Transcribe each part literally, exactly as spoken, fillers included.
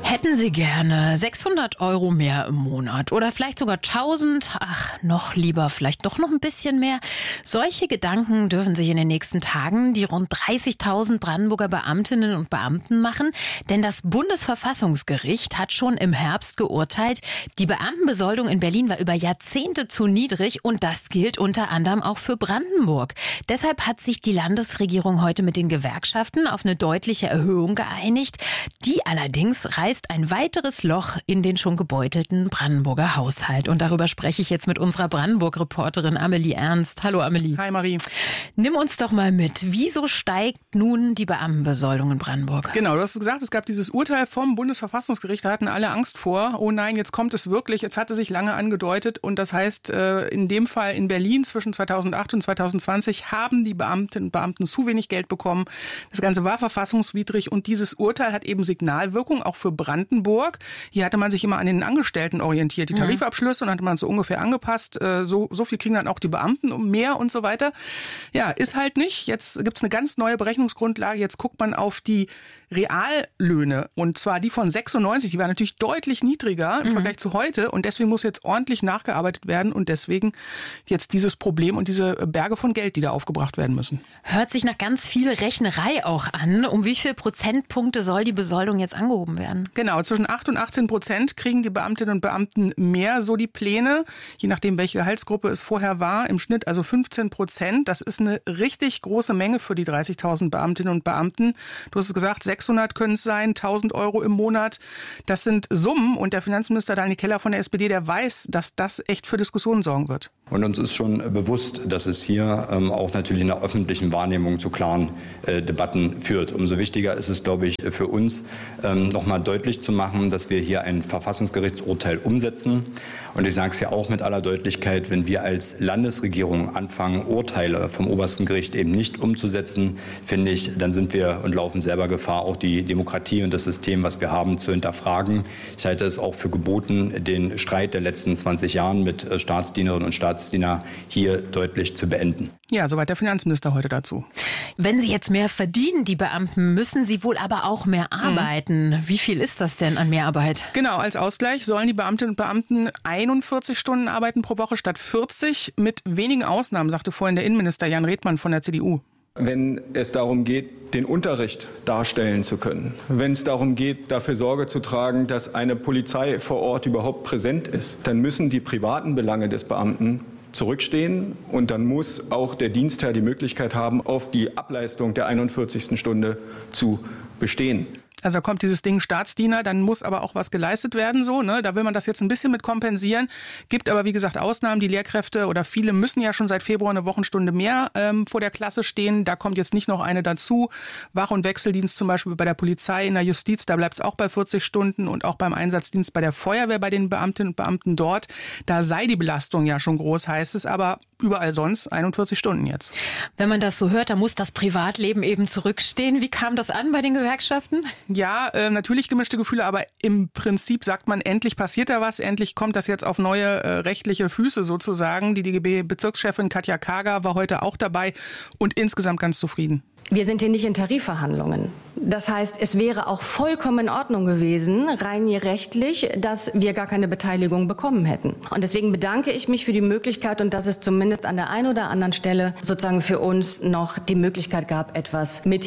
Hätten Sie gerne sechshundert Euro mehr im Monat oder vielleicht sogar tausend? Ach, noch lieber, vielleicht doch noch ein bisschen mehr. Solche Gedanken dürfen sich in den nächsten Tagen die rund dreißigtausend Brandenburger Beamtinnen und Beamten machen. Denn das Bundesverfassungsgericht hat schon im Herbst geurteilt, die Beamtenbesoldung in Berlin war über Jahrzehnte zu niedrig und das gilt unter anderem auch für Brandenburg. Deshalb hat sich die Landesregierung heute mit den Gewerkschaften auf eine deutliche Erhöhung geeinigt. Die allerdings reißt ein weiteres Loch in den schon gebeutelten Brandenburger Haushalt. Und darüber spreche ich jetzt mit unserer Brandenburg-Reporterin Amelie Ernst. Hallo Amelie. Hi Marie. Nimm uns doch mal mit. Wieso steigt nun die Beamtenbesoldung in Brandenburg? Genau, du hast gesagt, es gab dieses Urteil vom Bundesverfassungsgericht. Da hatten alle Angst vor. Oh nein, jetzt kommt es wirklich. Jetzt hatte sich lange angedeutet. Und das heißt, in dem Fall in Berlin zwischen zweitausendacht und zweitausendzwanzig haben die Beamtinnen und Beamten zu wenig Geld bekommen. Das Ganze war verfassungswidrig. Und dieses Urteil hat eben Signalwirkung, auch für Brandenburg. Hier hatte man sich immer an den Angestellten orientiert. Die Tarifabschlüsse und hatte man so ungefähr angepasst. So, so viel kriegen dann auch die Beamten um mehr und so weiter. Ja, ist halt nicht. Jetzt gibt's eine ganz neue Berechnungsgrundlage. Jetzt guckt man auf die Reallöhne. Und zwar die von sechsundneunzig. Die war natürlich deutlich niedriger im mhm. Vergleich zu heute. Und deswegen muss jetzt ordentlich nachgearbeitet werden. Und deswegen jetzt dieses Problem und diese Berge von Geld, die da aufgebracht werden müssen. Hört sich nach ganz viel Rechnerei auch an. Um wie viel Prozentpunkte soll die Besoldung jetzt angehoben werden? Genau, zwischen acht und achtzehn Prozent kriegen die Beamtinnen und Beamten mehr, so die Pläne. Je nachdem, welche Gehaltsgruppe es vorher war. Im Schnitt also fünfzehn Prozent. Das ist eine richtig große Menge für die dreißigtausend Beamtinnen und Beamten. Du hast es gesagt, sechshundert können es sein, tausend Euro im Monat. Das sind Summen. Und der Finanzminister Daniel Keller von der S P D, der weiß, dass das echt für Diskussionen sorgen wird. Und uns ist schon bewusst, dass es hier ähm, auch natürlich in der öffentlichen Wahrnehmung zu klaren äh, Debatten führt. Umso wichtiger ist es, glaube ich, für uns ähm, noch mal deutlich zu machen, dass wir hier ein Verfassungsgerichtsurteil umsetzen. Und ich sage es ja auch mit aller Deutlichkeit, wenn wir als Landesregierung anfangen, Urteile vom obersten Gericht eben nicht umzusetzen, finde ich, dann sind wir und laufen selber Gefahr, auch die Demokratie und das System, was wir haben, zu hinterfragen. Ich halte es auch für geboten, den Streit der letzten zwanzig Jahren mit Staatsdienerinnen und Staatsdienern hier deutlich zu beenden. Ja, soweit der Finanzminister heute dazu. Wenn Sie jetzt mehr verdienen, die Beamten, müssen sie wohl aber auch mehr arbeiten. Mhm. Wie viel ist das denn an Mehrarbeit? Genau, als Ausgleich sollen die Beamtinnen und Beamten einundvierzig Stunden arbeiten pro Woche statt vierzig. Mit wenigen Ausnahmen, sagte vorhin der Innenminister Jan Redmann von der C D U. Wenn es darum geht, den Unterricht darstellen zu können, wenn es darum geht, dafür Sorge zu tragen, dass eine Polizei vor Ort überhaupt präsent ist, dann müssen die privaten Belange des Beamten zurückstehen und dann muss auch der Dienstherr die Möglichkeit haben, auf die Ableistung der einundvierzigsten Stunde zu bestehen. Also kommt dieses Ding Staatsdiener, dann muss aber auch was geleistet werden, so, ne? Da will man das jetzt ein bisschen mit kompensieren. Gibt aber, wie gesagt, Ausnahmen. Die Lehrkräfte oder viele müssen ja schon seit Februar eine Wochenstunde mehr ähm, vor der Klasse stehen. Da kommt jetzt nicht noch eine dazu. Wach- und Wechseldienst zum Beispiel bei der Polizei, in der Justiz, da bleibt es auch bei vierzig Stunden und auch beim Einsatzdienst bei der Feuerwehr, bei den Beamtinnen und Beamten dort. Da sei die Belastung ja schon groß, heißt es, aber überall sonst einundvierzig Stunden jetzt. Wenn man das so hört, dann muss das Privatleben eben zurückstehen. Wie kam das an bei den Gewerkschaften? Ja, äh, natürlich gemischte Gefühle, aber im Prinzip sagt man, endlich passiert da was, endlich kommt das jetzt auf neue äh, rechtliche Füße sozusagen. Die D G B-Bezirkschefin Katja Kager war heute auch dabei und insgesamt ganz zufrieden. Wir sind hier nicht in Tarifverhandlungen. Das heißt, es wäre auch vollkommen in Ordnung gewesen, rein rechtlich, dass wir gar keine Beteiligung bekommen hätten. Und deswegen bedanke ich mich für die Möglichkeit und dass es zumindest an der einen oder anderen Stelle sozusagen für uns noch die Möglichkeit gab, etwas mit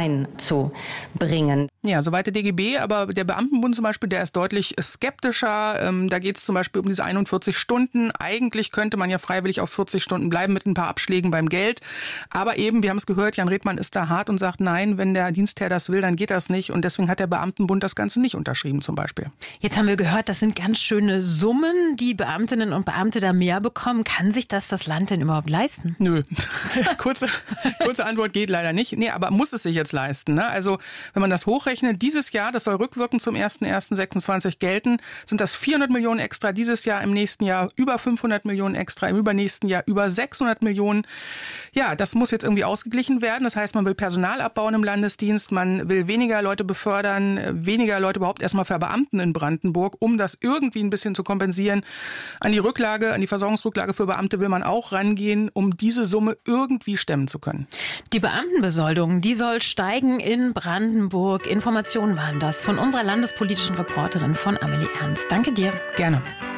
hineinzubringen. Ja, soweit der D G B, aber der Beamtenbund zum Beispiel, der ist deutlich skeptischer. Ähm, da geht es zum Beispiel um diese einundvierzig Stunden. Eigentlich könnte man ja freiwillig auf vierzig Stunden bleiben mit ein paar Abschlägen beim Geld. Aber eben, wir haben es gehört, Jan Redmann ist da hart und sagt, nein, wenn der Dienstherr das will, dann geht das nicht. Und deswegen hat der Beamtenbund das Ganze nicht unterschrieben zum Beispiel. Jetzt haben wir gehört, das sind ganz schöne Summen, die Beamtinnen und Beamte da mehr bekommen. Kann sich das das Land denn überhaupt leisten? Nö. kurze, kurze Antwort geht leider nicht. Nee, aber muss es sich jetzt leisten, ne? Also wenn man das hochrechnet, dieses Jahr, das soll rückwirkend zum ersten ersten sechsundzwanzig gelten, sind das vierhundert Millionen extra dieses Jahr, im nächsten Jahr über fünfhundert Millionen extra, im übernächsten Jahr über sechshundert Millionen. Ja, das muss jetzt irgendwie ausgeglichen werden. Das heißt, man will Personal abbauen im Landesdienst, man will weniger Leute befördern, weniger Leute überhaupt erstmal verbeamten in Brandenburg, um das irgendwie ein bisschen zu kompensieren. An die Rücklage, an die Versorgungsrücklage für Beamte will man auch rangehen, um diese Summe irgendwie stemmen zu können. Die Beamtenbesoldung, die soll steigen in Brandenburg, in Informationen waren das von unserer landespolitischen Reporterin von Amelie Ernst. Danke dir. Gerne.